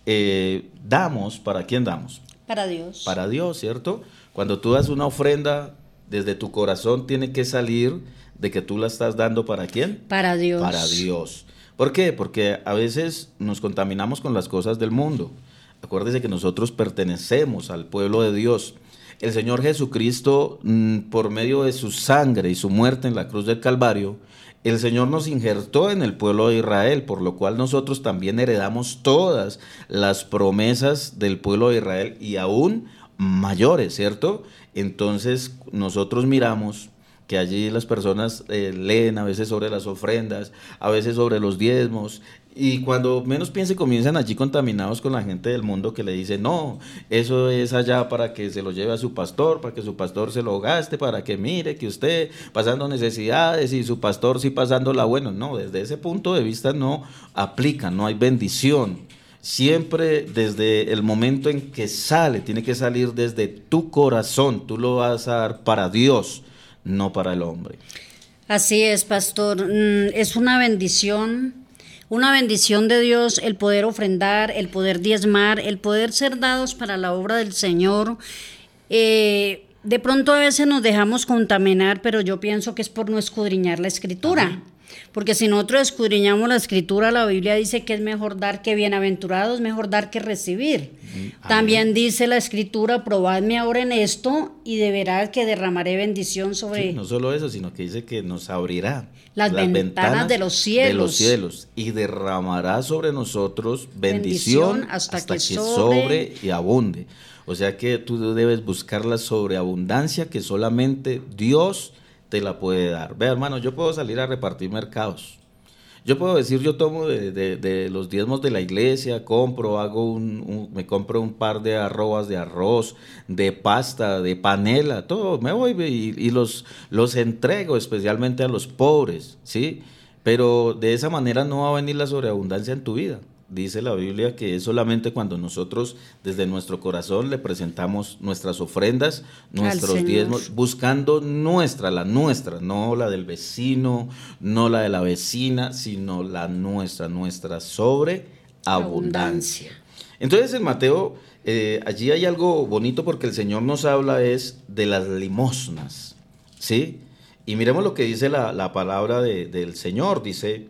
damos, ¿para quién damos? Para Dios. Para Dios, ¿cierto? Cuando tú das una ofrenda, desde tu corazón tiene que salir de que tú la estás dando ¿para quién? Para Dios. Para Dios. ¿Por qué? Porque a veces nos contaminamos con las cosas del mundo. Acuérdese que nosotros pertenecemos al pueblo de Dios. El Señor Jesucristo, por medio de su sangre y su muerte en la cruz del Calvario, el Señor nos injertó en el pueblo de Israel, por lo cual nosotros también heredamos todas las promesas del pueblo de Israel y aún mayores, ¿cierto? Entonces nosotros miramos que allí las personas leen a veces sobre las ofrendas, a veces sobre los diezmos, y cuando menos piense comienzan allí contaminados con la gente del mundo que le dice, no, eso es allá para que se lo lleve a su pastor, para que su pastor se lo gaste, para que mire que usted pasando necesidades y su pastor sí pasándola, bueno, no, desde ese punto de vista no aplica, no hay bendición. Siempre desde el momento en que sale, tiene que salir desde tu corazón, tú lo vas a dar para Dios, no para el hombre. Así es, pastor. Es una bendición de Dios el poder ofrendar, el poder diezmar, el poder ser dados para la obra del Señor. De pronto a veces nos dejamos contaminar, pero yo pienso que es por no escudriñar la Escritura. Amén. Porque si nosotros escudriñamos la Escritura, la Biblia dice que es mejor dar que bienaventurado, es mejor dar que recibir. Amén. También dice la Escritura, probadme ahora en esto y de veras que derramaré bendición sobre... Sí, no solo eso, sino que dice que nos abrirá las ventanas de los cielos y derramará sobre nosotros bendición hasta que sobre y abunde. O sea que tú debes buscar la sobreabundancia que solamente Dios te la puede dar. Ve, hermano, yo puedo salir a repartir mercados. Yo puedo decir, yo tomo de los diezmos de la iglesia, compro, me compro un par de arrobas de arroz, de pasta, de panela, todo, me voy y los entrego especialmente a los pobres, ¿sí? Pero de esa manera no va a venir la sobreabundancia en tu vida. Dice la Biblia que es solamente cuando nosotros desde nuestro corazón le presentamos nuestras ofrendas, nuestros diezmos, buscando la nuestra, no la del vecino, no la de la vecina, sino la nuestra sobreabundancia. Entonces en Mateo, allí hay algo bonito porque el Señor nos habla es de las limosnas, ¿sí? Y miremos lo que dice la palabra del Señor, dice...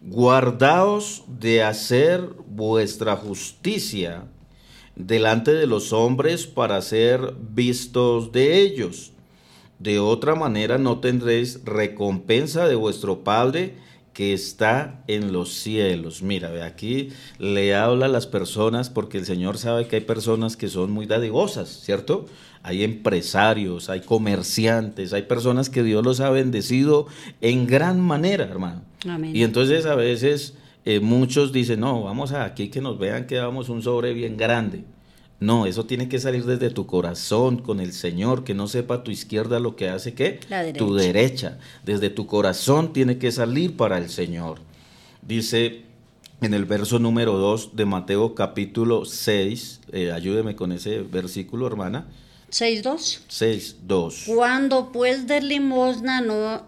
Guardaos de hacer vuestra justicia delante de los hombres para ser vistos de ellos. De otra manera no tendréis recompensa de vuestro Padre que está en los cielos. Mira, aquí le habla a las personas porque el Señor sabe que hay personas que son muy dadivosas, ¿cierto? Hay empresarios, hay comerciantes, hay personas que Dios los ha bendecido en gran manera, hermano. Amén. Y entonces a veces muchos dicen, no, vamos aquí que nos vean que damos un sobre bien grande. No, eso tiene que salir desde tu corazón con el Señor, que no sepa tu izquierda lo que hace, ¿qué? Tu derecha. Desde tu corazón tiene que salir para el Señor. Dice en el verso número 2 de Mateo capítulo 6, ayúdeme con ese versículo, hermana. 6:2. 6:2. Cuando pues des limosna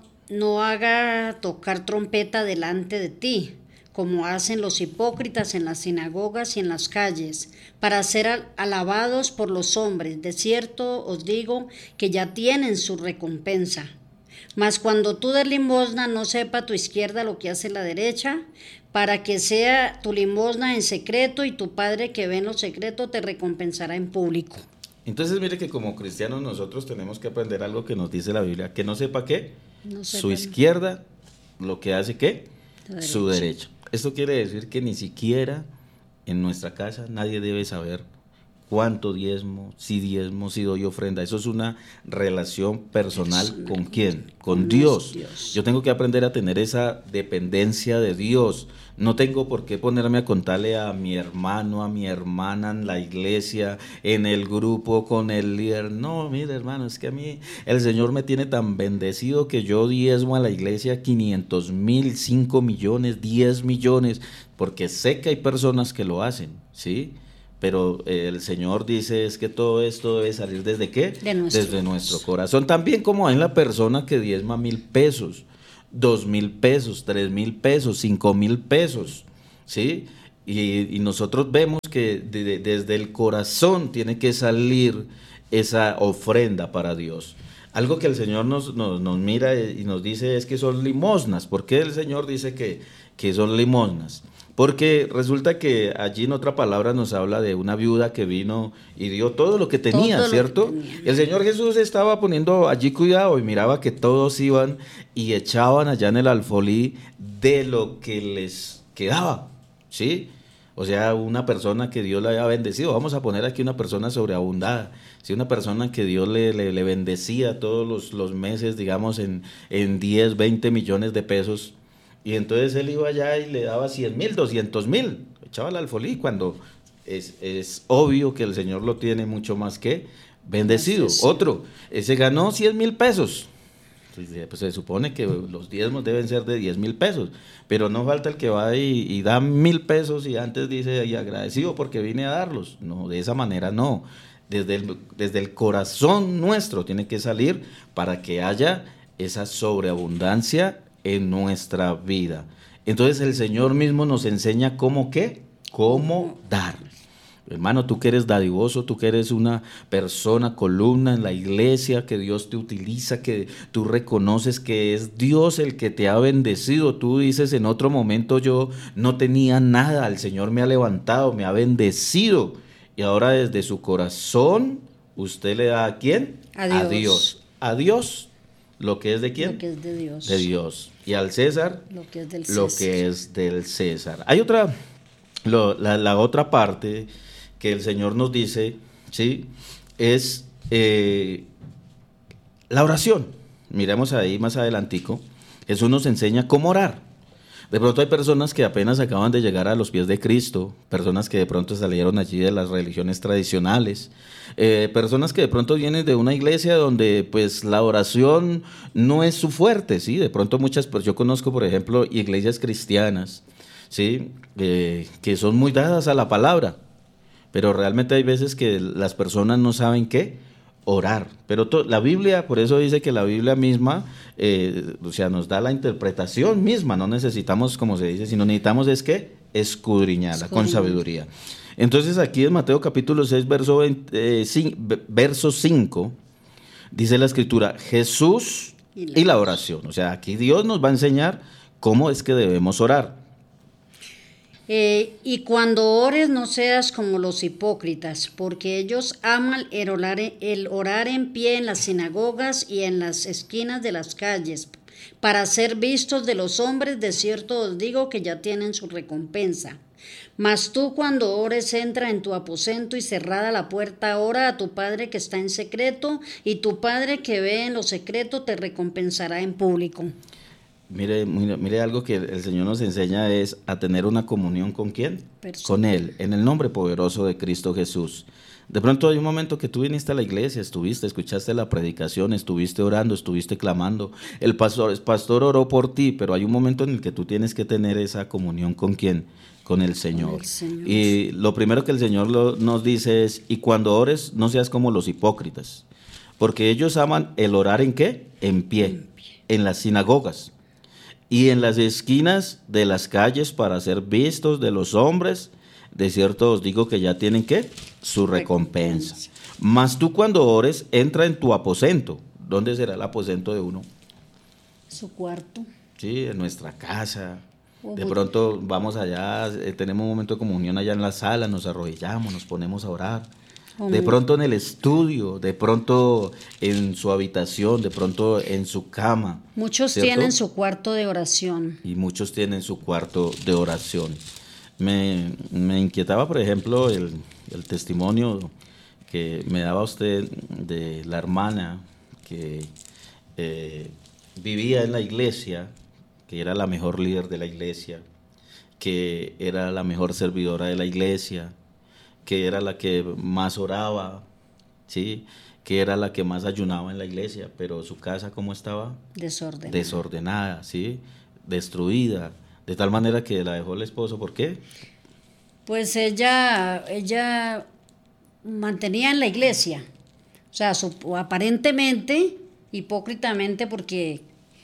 no haga tocar trompeta delante de ti, como hacen los hipócritas en las sinagogas y en las calles, para ser alabados por los hombres. De cierto os digo que ya tienen su recompensa. Mas cuando tú des limosna, no sepa tu izquierda lo que hace la derecha, para que sea tu limosna en secreto, y tu Padre que ve en lo secreto te recompensará en público. Entonces mire que como cristianos nosotros tenemos que aprender algo que nos dice la Biblia, que no sepa qué, su izquierda lo que hace qué, su derecha. Esto quiere decir que ni siquiera en nuestra casa nadie debe saber cuánto diezmo, si doy ofrenda. Eso es una relación personal ¿con quién? Con Dios. Yo tengo que aprender a tener esa dependencia de Dios. No tengo por qué ponerme a contarle a mi hermano, a mi hermana en la iglesia, en el grupo, con el líder. No, mire hermano, es que a mí el Señor me tiene tan bendecido que yo diezmo a la iglesia 500,000, 5 millones, 10 millones, porque sé que hay personas que lo hacen, ¿sí? Pero el Señor dice es que todo esto debe salir ¿desde qué? Desde nuestro corazón. También como hay la persona que diezma 1,000 pesos, 2,000 pesos, 3,000 pesos, 5,000 pesos, ¿sí? Y nosotros vemos que desde el corazón tiene que salir esa ofrenda para Dios. Algo que el Señor nos mira y nos dice es que son limosnas. ¿Por qué el Señor dice que son limosnas? Porque resulta que allí en otra palabra nos habla de una viuda que vino y dio todo lo que tenía, Todo lo que ¿cierto? tenía. El Señor Jesús estaba poniendo allí cuidado y miraba que todos iban y echaban allá en el alfolí de lo que les quedaba, ¿sí? O sea, una persona que Dios le había bendecido. Vamos a poner aquí una persona sobreabundada. Si una persona que Dios le bendecía todos los meses, digamos, en 10, 20 millones de pesos. Y entonces él iba allá y le daba 100,000, 200,000. Echaba el alfolí cuando es obvio que el Señor lo tiene mucho más que bendecido. Así es. Otro, se ganó 100,000 pesos. Pues se supone que los diezmos deben ser de 10,000 pesos, pero no falta el que va y da 1,000 pesos y antes dice, y agradecido porque vine a darlos. No, de esa manera no. Desde el corazón nuestro tiene que salir para que haya esa sobreabundancia en nuestra vida. Entonces el Señor mismo nos enseña cómo qué, cómo dar. Hermano, tú que eres dadivoso, tú que eres una persona, columna en la iglesia, que Dios te utiliza, que tú reconoces que es Dios el que te ha bendecido. Tú dices en otro momento yo no tenía nada, el Señor me ha levantado, me ha bendecido. Y ahora desde su corazón, usted le da ¿a quién? A Dios. A Dios. A Dios, lo que es de quién? Lo que es de Dios. De Dios. Y al César, Lo que es del lo César. que es del César. Hay otra, la otra parte que el Señor nos dice, ¿sí? Es la oración. Miremos ahí más adelantico. Jesús nos enseña cómo orar. De pronto hay personas que apenas acaban de llegar a los pies de Cristo, personas que de pronto salieron allí de las religiones tradicionales, personas que de pronto vienen de una iglesia donde pues la oración no es su fuerte, ¿sí? De pronto muchas, pues yo conozco por ejemplo iglesias cristianas, ¿sí? Que son muy dadas a la palabra, pero realmente hay veces que las personas no saben qué orar. Pero la Biblia, por eso dice que la Biblia misma, o sea, nos da la interpretación misma, no necesitamos, como se dice, sino necesitamos es que escudriñarla con sabiduría. Entonces aquí en Mateo capítulo 6, verso 5, dice la escritura, Jesús y la oración. O sea, aquí Dios nos va a enseñar cómo es que debemos orar. Y cuando ores no seas como los hipócritas, porque ellos aman el orar en pie en las sinagogas y en las esquinas de las calles, para ser vistos de los hombres. De cierto os digo que ya tienen su recompensa. Mas tú cuando ores entra en tu aposento y cerrada la puerta, ora a tu Padre que está en secreto, y tu Padre que ve en lo secreto te recompensará en público. Mire, algo que el Señor nos enseña es a tener una comunión ¿con quién? Con Él, en el nombre poderoso de Cristo Jesús. De pronto hay un momento que tú viniste a la iglesia, escuchaste la predicación, estuviste orando, estuviste clamando. El pastor oró por ti, pero hay un momento en el que tú tienes que tener esa comunión ¿con quién? Con el Señor. Con el Señor. Y lo primero que el Señor nos dice es, y cuando ores no seas como los hipócritas, porque ellos aman el orar ¿en qué? En pie, en las sinagogas y en las esquinas de las calles para ser vistos de los hombres. De cierto os digo que ya tienen ¿qué? Su recompensa. Mas tú cuando ores, entra en tu aposento. ¿Dónde será el aposento de uno? Su cuarto. Sí, en nuestra casa. De pronto vamos allá, tenemos un momento de comunión allá en la sala, nos arrodillamos, nos ponemos a orar. De pronto en el estudio, de pronto en su habitación, de pronto en su cama. Muchos ¿cierto? tienen su cuarto de oración. Y muchos tienen su cuarto de oración. Me inquietaba, por ejemplo, el testimonio que me daba usted de la hermana que vivía en la iglesia, que era la mejor líder de la iglesia, que era la mejor servidora de la iglesia, que era la que más oraba, ¿sí? Que era la que más ayunaba en la iglesia, pero su casa ¿cómo estaba? Desordenada. Desordenada, ¿sí? Destruida, de tal manera que la dejó el esposo. ¿Por qué? Pues ella mantenía en la iglesia, o sea, aparentemente, hipócritamente, porque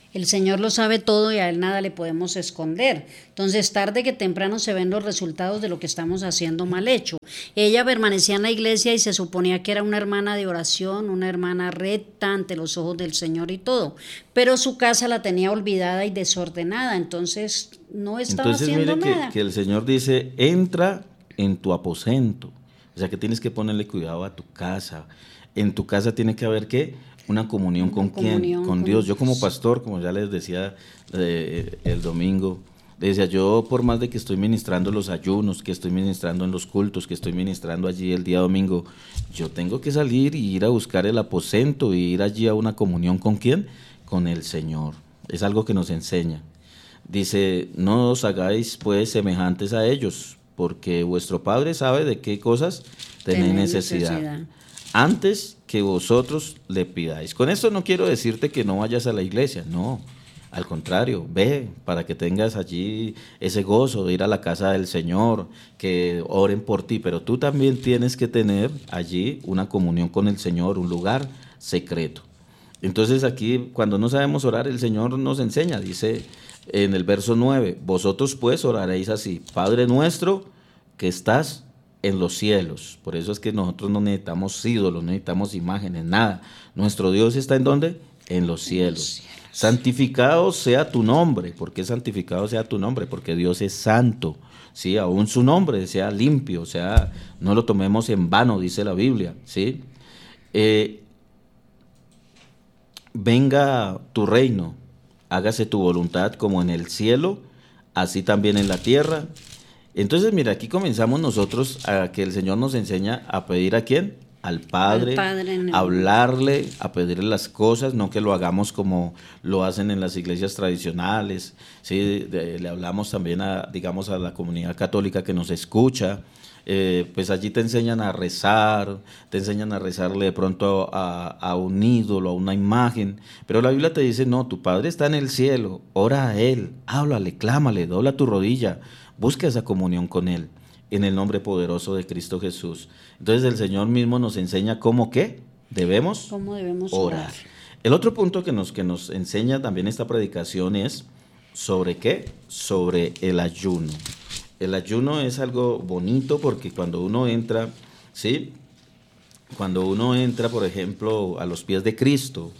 El Señor lo sabe todo y a Él nada le podemos esconder. Entonces, tarde que temprano se ven los resultados de lo que estamos haciendo mal hecho. Ella permanecía en la iglesia y se suponía que era una hermana de oración, una hermana recta ante los ojos del Señor y todo. Pero su casa la tenía olvidada y desordenada, entonces no estaba Entonces haciendo mire nada. que el Señor dice, entra en tu aposento. O sea que tienes que ponerle cuidado a tu casa. En tu casa tiene que haber, ¿qué? Una comunión. Una ¿Con quién? comunión Con con Dios. Yo como Dios. pastor, como ya les decía el domingo, les decía, yo por más de que estoy ministrando los ayunos, que estoy ministrando en los cultos, que estoy ministrando allí el día domingo, yo tengo que salir y ir a buscar el aposento y ir allí a una comunión. ¿Con quién? Con el Señor. Es algo que nos enseña. Dice, no os hagáis pues semejantes a ellos, porque vuestro Padre sabe de qué cosas tenéis necesidad, antes que vosotros le pidáis. Con esto no quiero decirte que no vayas a la iglesia, no, al contrario, ve para que tengas allí ese gozo de ir a la casa del Señor, que oren por ti, pero tú también tienes que tener allí una comunión con el Señor, un lugar secreto. Entonces aquí, cuando no sabemos orar, el Señor nos enseña, dice en el verso 9, vosotros pues oraréis así, Padre nuestro que estás en los cielos. Por eso es que nosotros no necesitamos ídolos, no necesitamos imágenes, nada. Nuestro Dios está ¿en dónde? En los cielos. Santificado sea tu nombre. ¿Por qué santificado sea tu nombre? Porque Dios es santo. ¿Sí? Aún su nombre sea limpio, sea, no lo tomemos en vano, dice la Biblia. ¿Sí? Venga tu reino, hágase tu voluntad como en el cielo, así también en la tierra. Entonces, mira, aquí comenzamos nosotros a que el Señor nos enseña a pedir ¿a quién? Al Padre, a hablarle, a pedirle las cosas, no que lo hagamos como lo hacen en las iglesias tradicionales, ¿sí? Le hablamos también digamos, a la comunidad católica que nos escucha. Pues allí te enseñan a rezar, te enseñan a rezarle de pronto a un ídolo, a una imagen, pero la Biblia te dice, no, tu Padre está en el cielo, ora a Él, háblale, clámale, dobla tu rodilla, busca esa comunión con Él, en el nombre poderoso de Cristo Jesús. Entonces el Señor mismo nos enseña cómo debemos orar. El otro punto que nos enseña también esta predicación es, ¿sobre qué? Sobre el ayuno. El ayuno es algo bonito porque cuando uno entra, ¿sí? Cuando uno entra, por ejemplo, a los pies de Cristo,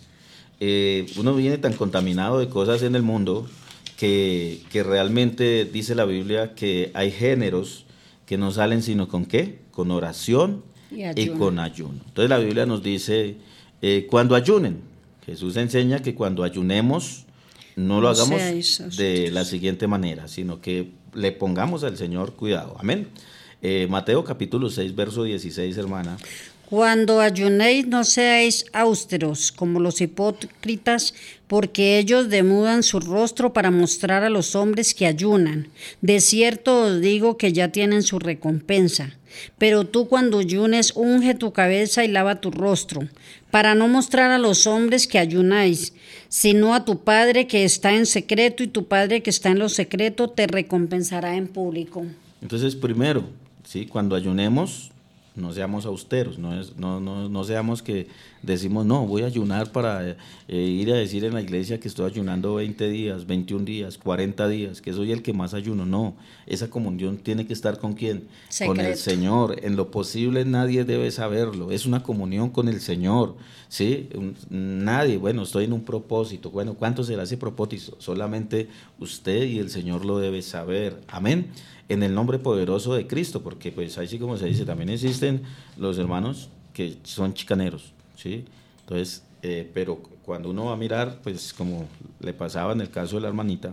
uno viene tan contaminado de cosas en el mundo que realmente dice la Biblia que hay géneros que no salen sino ¿con qué? Con oración y con ayuno. Entonces la Biblia nos dice, cuando ayunen, Jesús enseña que cuando ayunemos no lo hagamos de la siguiente manera, sino que le pongamos al Señor cuidado. Amén. Mateo capítulo 6, verso 16, hermana. Cuando ayunéis no seáis austeros como los hipócritas, porque ellos demudan su rostro para mostrar a los hombres que ayunan. De cierto os digo que ya tienen su recompensa. Pero tú cuando ayunes, unge tu cabeza y lava tu rostro, para no mostrar a los hombres que ayunáis, sino a tu Padre que está en secreto, y tu Padre que está en lo secreto te recompensará en público. Entonces, primero, ¿sí? Cuando ayunemos, no seamos austeros, no seamos que decimos, no, voy a ayunar para ir a decir en la iglesia que estoy ayunando 20 días, 21 días, 40 días, que soy el que más ayuno. No, esa comunión tiene que estar ¿con quién? Secreto. Con el Señor. En lo posible nadie debe saberlo, es una comunión con el Señor, ¿sí? Nadie, bueno, estoy en un propósito, bueno, ¿cuánto será ese propósito? Solamente usted y el Señor lo debe saber, amén. En el nombre poderoso de Cristo, porque pues así como se dice, también existen los hermanos que son chicaneros, ¿sí? Entonces, pero cuando uno va a mirar, pues como le pasaba en el caso de la hermanita,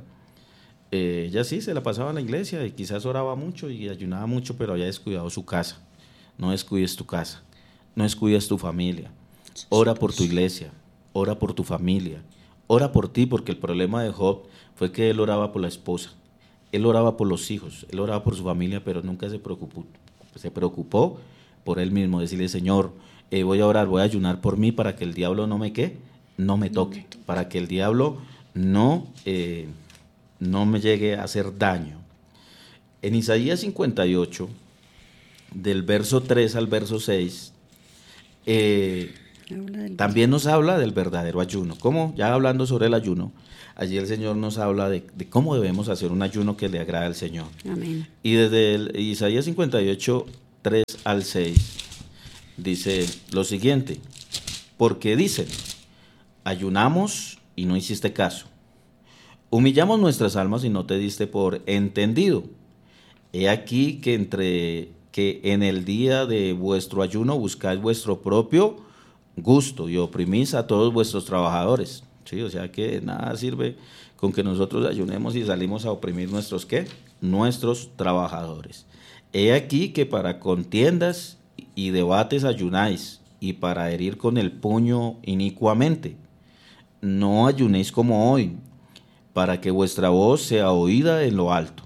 ella sí se la pasaba en la iglesia y quizás oraba mucho y ayunaba mucho, pero había descuidado su casa. No descuides tu casa, no descuides tu familia. Ora por tu iglesia, ora por tu familia, ora por ti, porque el problema de Job fue que él oraba por la esposa. Él oraba por los hijos, él oraba por su familia, pero nunca se preocupó por él mismo, decirle, Señor, voy a orar, voy a ayunar por mí para que el diablo no me toque, para que el diablo no me llegue a hacer daño. En Isaías 58, del verso 3 al verso 6, También nos habla del verdadero ayuno. ¿Cómo? Ya hablando sobre el ayuno, allí el Señor nos habla de cómo debemos hacer un ayuno que le agrade al Señor. Amén. Y desde el Isaías 58, 3 al 6, dice lo siguiente: porque dicen, ayunamos y no hiciste caso. Humillamos nuestras almas y no te diste por entendido. He aquí que en el día de vuestro ayuno buscáis vuestro propio gusto y oprimís a todos vuestros trabajadores. Sí, o sea que nada sirve con que nosotros ayunemos y salimos a oprimir nuestros ¿qué? Nuestros trabajadores. He aquí que para contiendas y debates ayunáis, y para herir con el puño inicuamente. No ayunéis como hoy, para que vuestra voz sea oída en lo alto.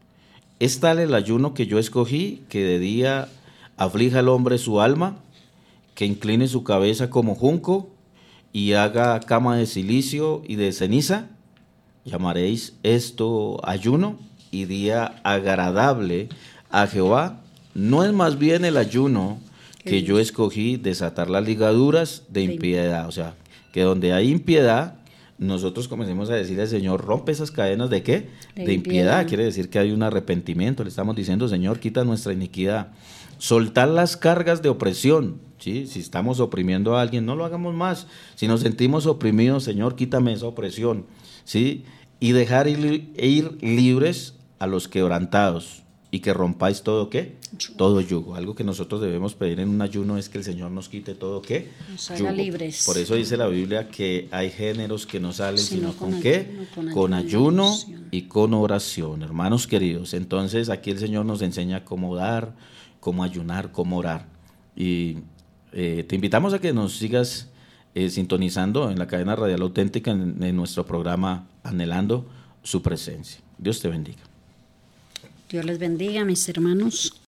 Es tal el ayuno que yo escogí, que de día aflija al hombre su alma, que incline su cabeza como junco, y haga cama de silicio y de ceniza. Llamaréis esto ayuno y día agradable a Jehová. ¿No es más bien el ayuno que yo escogí, desatar las ligaduras de impiedad? O sea, que donde hay impiedad, nosotros comencemos a decirle al Señor, rompe esas cadenas ¿de qué? De impiedad. Quiere decir que hay un arrepentimiento. Le estamos diciendo, Señor, quita nuestra iniquidad. Soltar las cargas de opresión. ¿Sí? Si estamos oprimiendo a alguien, no lo hagamos más. Si nos sentimos oprimidos, Señor, quítame esa opresión. ¿Sí? Y dejar ir libres a los quebrantados. Y que rompáis todo ¿qué? Todo yugo. Algo que nosotros debemos pedir en un ayuno es que el Señor nos quite todo ¿qué? Nos haga libres. Por eso dice la Biblia que hay géneros que no salen sino con ¿qué? Con ayuno y con oración. Hermanos queridos, entonces aquí el Señor nos enseña cómo dar, cómo ayunar, cómo orar. Y te invitamos a que nos sigas sintonizando en la cadena radial auténtica en nuestro programa Anhelando su presencia. Dios te bendiga. Dios les bendiga, mis hermanos.